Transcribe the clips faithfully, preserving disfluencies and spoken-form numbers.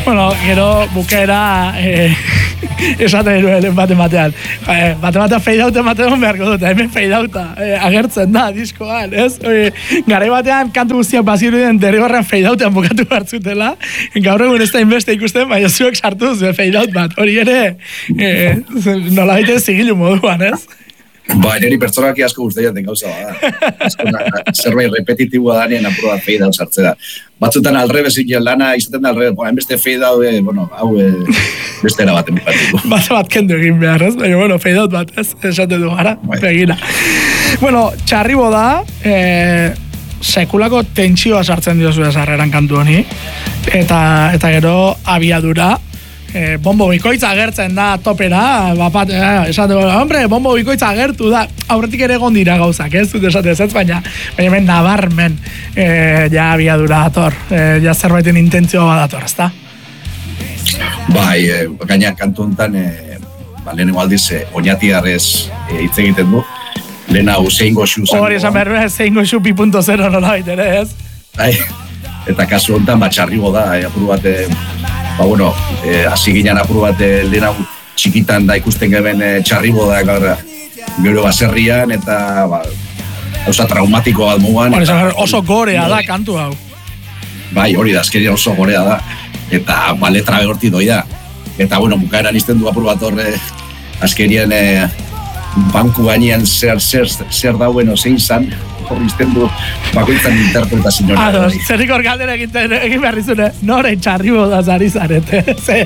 Bueno, gero bukaera eh, esaten nuen bate batean. Eh, bate batean fade out ematen beharko dut, hemen fade outa eh, agertzen da diskoan, ez? Oye, garai batean kantu guztiak bazirudien derrigorrean fade outean bukatu hartzutela. Gaur egun ez da inbeste ikusten, baina zuek sartu zuen fade out bat. Hori ere, eh, nola baita zigilu moduan, ez? Ba, niri pertsonaki asko guztiaten gauza bada. Zerbait repetitiboa da nien apurua fade out sartzea. Batzutan alrebezik lana izaten da alrebe, hainbeste fade out, eh, bueno, hau eh, beste era baten bukatuko. Bate bat kendu egin behar, ez? Baina, bueno, fade out bat, ez? Esaten du gara, begina. Bueno, txarribo da, eh, sekulako tentsioa sartzen diozu sarreran kantu honi, eta, eta gero abiadura, Eh, bombo bikoitza agertzen da topera, bapat, eh, esate, hombre, bombo bikoitza agertu da, aurretik ere egon dira gauzak, ez, dut esate, ez, baina, baina hemen nabarmen, eh, ja abiadura dator, eh, ja zerbaiten intentzioa badator, ez da? Bai, eh, gaina kantu honetan, eh, ba, lehenengo aldiz, eh, oinatiarrez eh, hitz egiten du, lehena zein goxu zango. Hori, esan behar, zein goxu pi punto zero nola baitere, ez? Bai, eta kasu honetan, batxarrigo da, eh, apuru bat, eh, ba, bueno, hasi eh, ginen apur bat eh, lehena txikitan da ikusten geben eh, txarribo da gaur gero baserrian eta ba, hauza traumatiko bat mugan. Eta, oso gorea da kantu hau. Bai, hori da, azkenean oso gorea da. Eta ba, letra behorti doi da. Eta, bueno, bukaeran izten du apur bat horre azkenean eh, banku gainean zer, zer, zer dauen ozein zan. Horri izten du bakoitzan interpretazioa. Ados, zerrik hor galdera egiten egin behar izune, noren txarribo da zari zarete.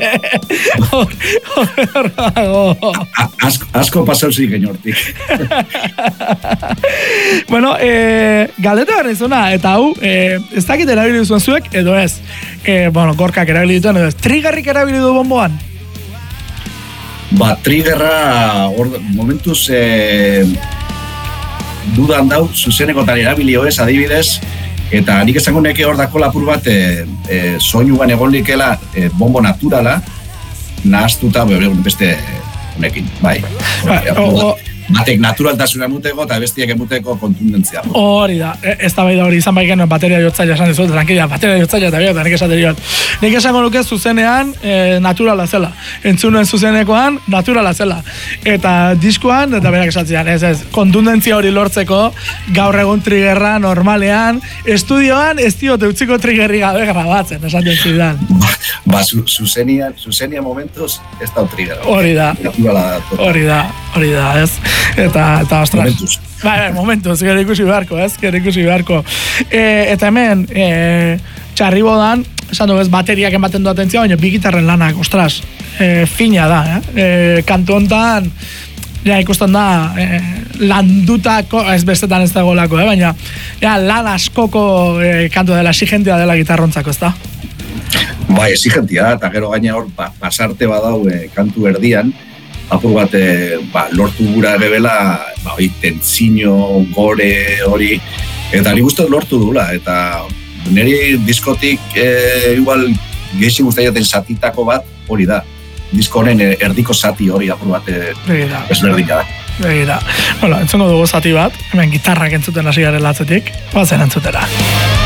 Asko pasau zik enortik. Bueno, eh, galdeta behar izuna, eta hau, eh, ez dakit erabili duzuen zuek, edo ez. Eh, bueno, gorkak erabili dituen, edo ez. Triggerrik erabili du bomboan? Ba, triggerra, or, momentuz, eh, dudan dau, zuzenekotan erabilio ez, adibidez, eta nik esango neke hor dako lapur bat e, e, soinuan egon likela e, bombo naturala, nahaztuta beste honekin, bai. Ba, o, o, batek naturaltasuna muteko eta bestiak emuteko kontundentzia. Hori da, ez da bai da hori izan bai genuen bateria jotzaila esan dizut, tranquila, bateria jotzaila eta biota, nik esateri bat. Nik esango nuke zuzenean e, naturala zela. Entzunuen zuzenekoan naturala zela. Eta diskoan, eta berak esatzean, ez ez, kontundentzia hori lortzeko, gaur egun triggerra normalean, estudioan ez diote utziko triggerri gabe grabatzen, esaten zidan. Ba, ba zu, zuzenian, zuzenian momentos ez da triggerra. Hori da, hori da, hori da, ez? Eta, eta ostras. Momentuz. Bai, bai, momentuz, gero ikusi beharko, ez? Gero ikusi beharko. E, eta hemen, e, txarribo dan, esan dugu ez, bateriak ematen du atentzia, baina bi gitarren lanak, ostras, e, fina da, eh? E, kantu hontan, ja, ikusten da, e, landutako, ez bestetan ez dagoelako, eh? Baina, ja, lan askoko e, kantu dela, exigentia dela gitarrontzako, ez da? Bai, exigentia, eta gero gaina hor, ba, pasarte badau e, kantu erdian, apur bat, e, ba, lortu gura gebela, ba, hori, tentzino, gore, hori, eta nik uste lortu dula, eta niri diskotik, e, igual, gehisi guztaiaten satitako bat, hori da. Disko honen erdiko zati hori apur bat ezberdina da. Begira. Bueno, entzungo dugu zati bat, hemen gitarrak entzuten hasi garen latzetik, bazen entzutera.